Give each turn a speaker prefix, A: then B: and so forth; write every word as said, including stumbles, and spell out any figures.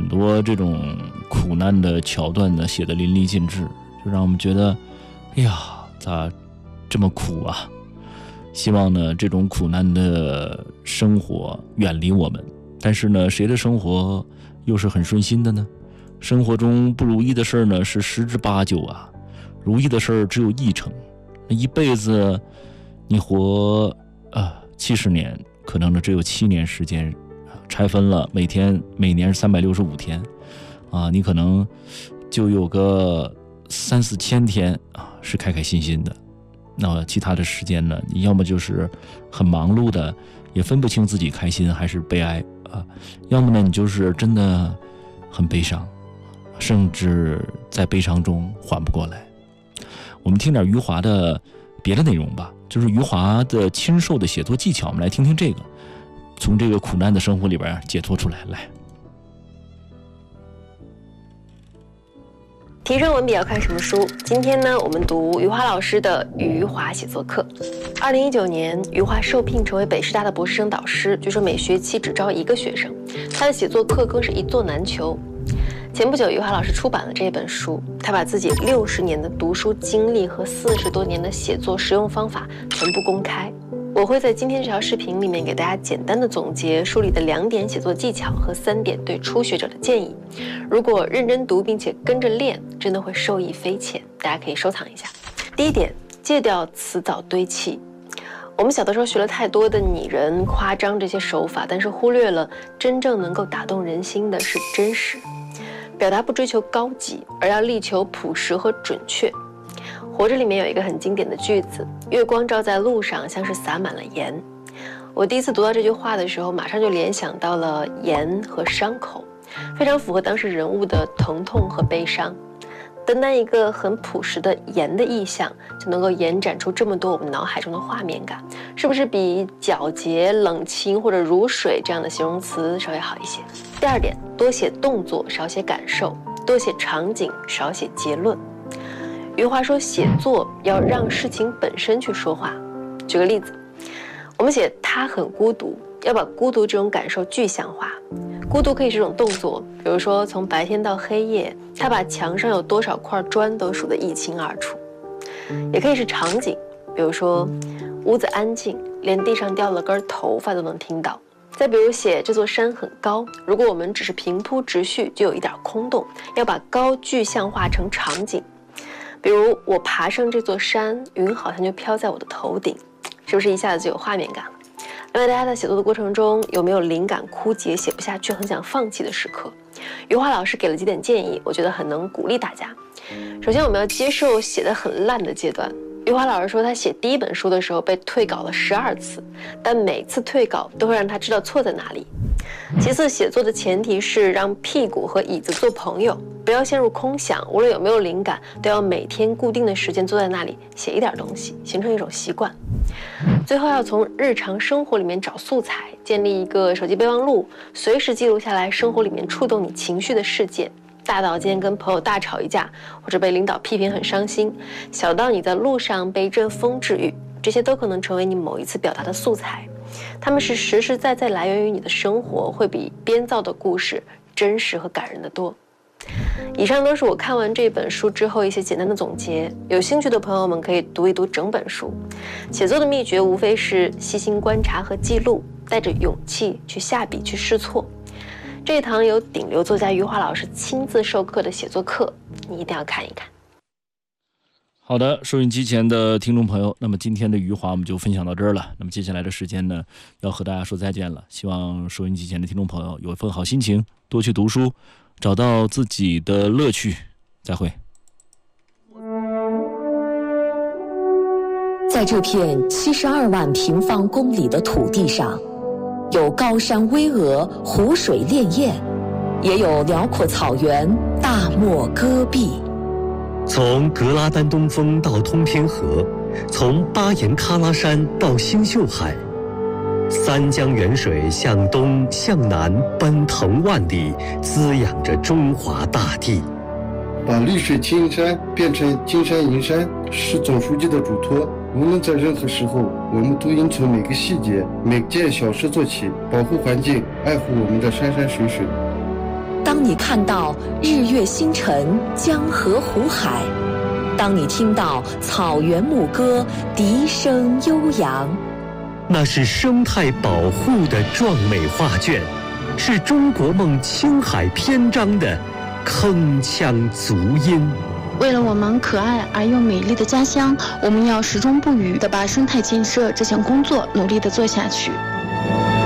A: 很多这种苦难的桥段呢写得淋漓尽致，就让我们觉得哎呀咋这么苦啊。希望呢这种苦难的生活远离我们，但是呢谁的生活又是很顺心的呢？生活中不如意的事呢是十之八九啊，如意的事只有一成。那一辈子你活啊七十年，可能呢只有七年时间，拆分了每天每年三百六十五天啊，你可能就有个三四千天啊是开开心心的。那其他的时间呢，你要么就是很忙碌的，也分不清自己开心还是悲哀啊，要么呢你就是真的很悲伤，甚至在悲伤中缓不过来。我们听点余华的别的内容吧，就是余华的亲授的写作技巧，我们来听听这个，从这个苦难的生活里边解脱出来。来，
B: 提升文笔要看什么书？今天呢，我们读余华老师的余华写作课。二零一九年，余华受聘成为北师大的博士生导师，据说每学期只招一个学生，他的写作课更是一座难求。前不久，余华老师出版了这本书，他把自己六十年的读书经历和四十多年的写作实用方法全部公开。我会在今天这条视频里面给大家简单的总结书里的两点写作技巧和三点对初学者的建议。如果认真读并且跟着练，真的会受益匪浅，大家可以收藏一下。第一点，戒掉辞藻堆砌。我们小的时候学了太多的拟人、夸张这些手法，但是忽略了真正能够打动人心的是真实。表达不追求高级，而要力求朴实和准确。活着里面有一个很经典的句子，月光照在路上，像是洒满了盐。我第一次读到这句话的时候，马上就联想到了盐和伤口，非常符合当时人物的疼痛和悲伤。单单一个很朴实的盐的意象，就能够延展出这么多我们脑海中的画面感，是不是比皎洁、冷清或者如水这样的形容词稍微好一些？第二点，多写动作，少写感受；多写场景，少写结论。余华说，写作要让事情本身去说话。举个例子，我们写他很孤独，要把孤独这种感受具象化。孤独可以是种动作，比如说从白天到黑夜，他把墙上有多少块砖都数得一清二楚。也可以是场景，比如说屋子安静，连地上掉了根头发都能听到。再比如写这座山很高，如果我们只是平铺直叙，就有一点空洞，要把高具象化成场景。比如我爬上这座山，云好像就飘在我的头顶，是不是一下子就有画面感了？另外，大家在写作的过程中有没有灵感枯竭、写不下去、很想放弃的时刻？余华老师给了几点建议，我觉得很能鼓励大家。首先，我们要接受写得很烂的阶段。余华老师说，他写第一本书的时候被退稿了十二次，但每次退稿都会让他知道错在哪里。其次，写作的前提是让屁股和椅子做朋友，不要陷入空想，无论有没有灵感，都要每天固定的时间坐在那里写一点东西，形成一种习惯。最后，要从日常生活里面找素材，建立一个手机备忘录，随时记录下来生活里面触动你情绪的事件。大到今天跟朋友大吵一架，或者被领导批评很伤心，小到你在路上被一阵风治愈，这些都可能成为你某一次表达的素材。它们是实实在在来源于你的生活，会比编造的故事真实和感人的多。以上都是我看完这本书之后一些简单的总结，有兴趣的朋友们可以读一读整本书。写作的秘诀无非是细心观察和记录，带着勇气去下笔去试错。这一堂由顶流作家余华老师亲自授课的写作课，你一定要看一看。
A: 好的，收音机前的听众朋友，那么今天的余华我们就分享到这儿了。那么接下来的时间呢，要和大家说再见了。希望收音机前的听众朋友有一份好心情，多去读书，找到自己的乐趣。再会。
C: 在这片七十二万平方公里的土地上，有高山巍峨、湖水潋滟，也有辽阔草原、大漠戈壁。
D: 从格拉丹东峰到通天河，从巴颜喀拉山到星宿海，三江源水向东向南奔腾万里，滋养着中华大地。
E: 把绿水青山变成金山银山，是总书记的嘱托。无论在任何时候，我们都应从每个细节、每件小事做起，保护环境，爱护我们的山山水水。
C: 当当你看到日月星辰、江河湖海，当你听到草原牧歌、笛声悠扬，
D: 那是生态保护的壮美画卷，是中国梦青海篇章的铿锵足音。
F: 为了我们可爱而又美丽的家乡，我们要始终不渝地把生态建设这项工作努力地做下去。